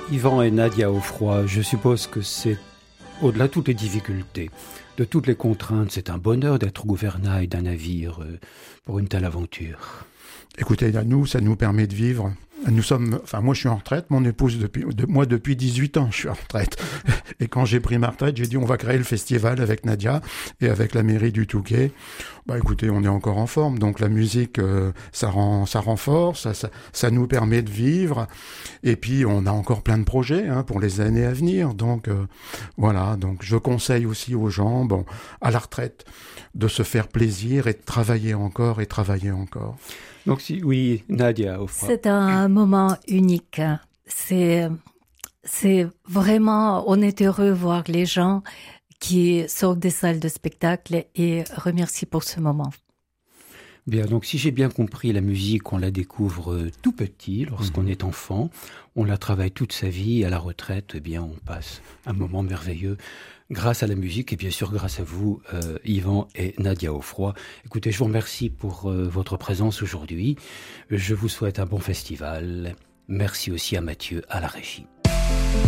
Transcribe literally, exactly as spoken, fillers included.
Yvan et Nadia Offroy, je suppose que c'est au-delà de toutes les difficultés, de toutes les contraintes, c'est un bonheur d'être au gouvernail d'un navire euh, pour une telle aventure. Écoutez, à nous, ça nous permet de vivre. Nous sommes, enfin moi je suis en retraite, mon épouse depuis, de, moi depuis dix-huit ans je suis en retraite. Et quand j'ai pris ma retraite, j'ai dit on va créer le festival avec Nadia et avec la mairie du Touquet. Bah écoutez, on est encore en forme, donc la musique euh, ça rend, ça renforce, ça, ça, ça nous permet de vivre. Et puis on a encore plein de projets hein, pour les années à venir. Donc euh, voilà, donc je conseille aussi aux gens, bon, à la retraite, de se faire plaisir et de travailler encore et travailler encore. Donc si, oui, Nadia Offroy. C'est un moment unique. C'est, c'est vraiment, on est heureux de voir les gens qui sortent des salles de spectacle et remercient pour ce moment. Bien, donc si j'ai bien compris, la musique, on la découvre tout petit, lorsqu'on mmh. est enfant. On la travaille toute sa vie. À la retraite, eh bien, on passe un moment merveilleux grâce à la musique et bien sûr grâce à vous, euh, Yvan et Nadia Offroy. Écoutez, je vous remercie pour euh, votre présence aujourd'hui. Je vous souhaite un bon festival. Merci aussi à Mathieu à la régie.